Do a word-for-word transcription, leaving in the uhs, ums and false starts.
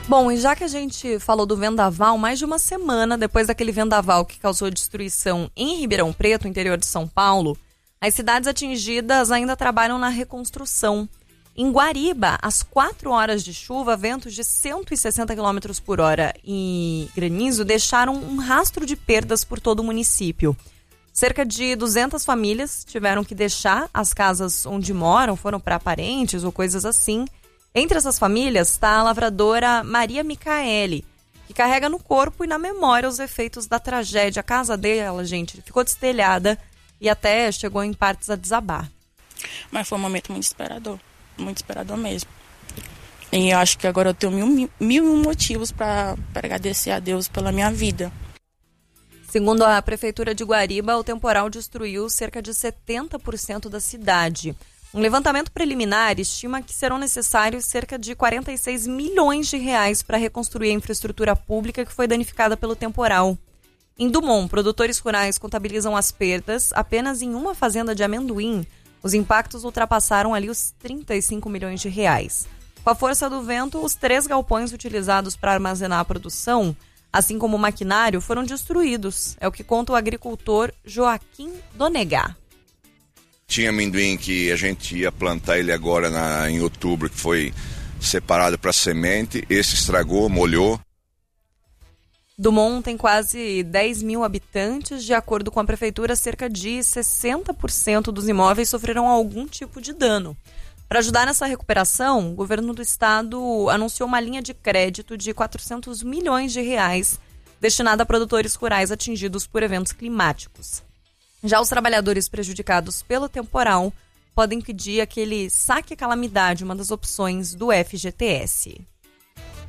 Bom, e já que a gente falou do vendaval, mais de uma semana depois daquele vendaval que causou destruição em Ribeirão Preto, interior de São Paulo, as cidades atingidas ainda trabalham na reconstrução. Em Guariba, às quatro horas de chuva, ventos de cento e sessenta quilômetros por hora e granizo deixaram um rastro de perdas por todo o município. Cerca de duzentas famílias tiveram que deixar as casas onde moram, foram para parentes ou coisas assim. Entre essas famílias está a lavradora Maria Micaele, que carrega no corpo e na memória os efeitos da tragédia. A casa dela, gente, ficou destelhada e até chegou em partes a desabar. Mas foi um momento muito desesperador, muito desesperador mesmo. E eu acho que agora eu tenho mil, mil, mil e um motivos para agradecer a Deus pela minha vida. Segundo a Prefeitura de Guariba, o temporal destruiu cerca de setenta por cento da cidade. Um levantamento preliminar estima que serão necessários cerca de quarenta e seis milhões de reais para reconstruir a infraestrutura pública que foi danificada pelo temporal. Em Dumont, produtores rurais contabilizam as perdas. Apenas em uma fazenda de amendoim, os impactos ultrapassaram ali os trinta e cinco milhões de reais. Com a força do vento, os três galpões utilizados para armazenar a produção, assim como o maquinário, foram destruídos. É o que conta o agricultor Joaquim Donegá. Tinha amendoim que a gente ia plantar ele agora na, em outubro, que foi separado para semente. Esse estragou, molhou. Dumont tem quase dez mil habitantes. De acordo com a prefeitura, cerca de sessenta por cento dos imóveis sofreram algum tipo de dano. Para ajudar nessa recuperação, o governo do estado anunciou uma linha de crédito de quatrocentos milhões de reais destinada a produtores rurais atingidos por eventos climáticos. Já os trabalhadores prejudicados pelo temporal podem pedir aquele saque calamidade, uma das opções do F G T S.